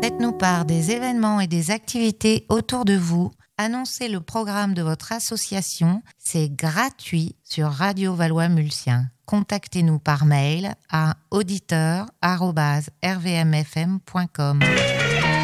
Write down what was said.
Faites-nous part des événements et des activités autour de vous. Annoncez le programme de votre association. C'est gratuit sur Radio Valois-Mulsien. Contactez-nous par mail à auditeur@rvmfm.com.